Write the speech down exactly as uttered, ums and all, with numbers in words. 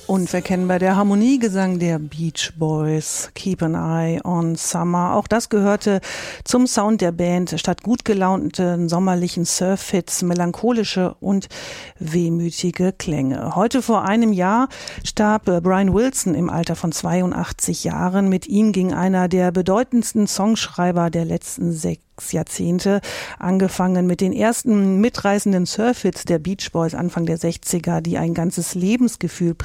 Unverkennbar der Harmoniegesang der Beach Boys, Keep an Eye on Summer. Auch das gehörte zum Sound der Band. Statt gut gelaunten sommerlichen Surf-Hits melancholische und wehmütige Klänge. Heute vor einem Jahr starb Brian Wilson im Alter von zweiundachtzig Jahren. Mit ihm ging einer der bedeutendsten Songschreiber der letzten sechs Jahrzehnte, angefangen mit den ersten mitreißenden Surf-Hits der Beach Boys Anfang der sechziger, die ein ganzes Lebensgefühl